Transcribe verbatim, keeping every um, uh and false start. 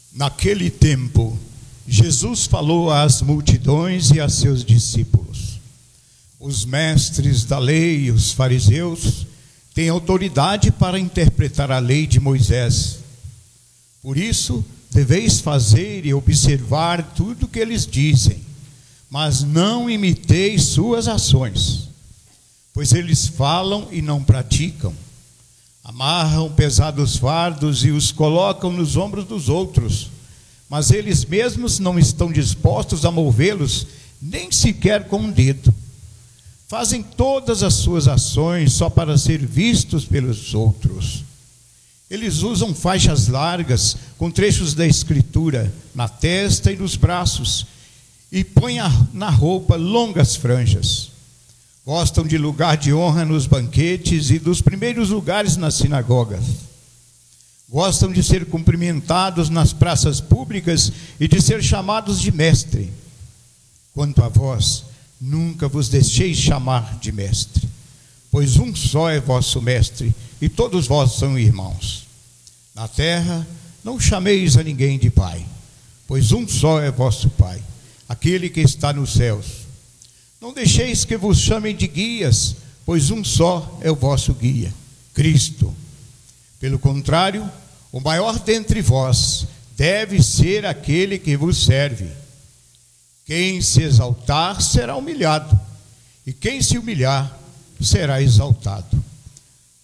Naquele tempo, Jesus falou às multidões e a seus discípulos: os mestres da lei e os fariseus têm autoridade para interpretar a lei de Moisés. Por isso, deveis fazer e observar tudo o que eles dizem, mas não imiteis suas ações, pois eles falam e não praticam. Amarram pesados fardos e os colocam nos ombros dos outros, mas eles mesmos não estão dispostos a movê-los, nem sequer com um dedo. Fazem todas as suas ações só para ser vistos pelos outros. Eles usam faixas largas com trechos da Escritura na testa e nos braços, e põem na roupa longas franjas. Gostam de lugar de honra nos banquetes e dos primeiros lugares nas sinagogas. Gostam de ser cumprimentados nas praças públicas e de ser chamados de mestre. Quanto a vós, nunca vos deixeis chamar de mestre, pois um só é vosso mestre, e todos vós são irmãos. Na terra, não chameis a ninguém de pai, pois um só é vosso Pai, aquele que está nos céus. Não deixeis que vos chamem de guias, pois um só é o vosso guia, Cristo. Pelo contrário, o maior dentre vós deve ser aquele que vos serve. Quem se exaltar será humilhado, e quem se humilhar será exaltado.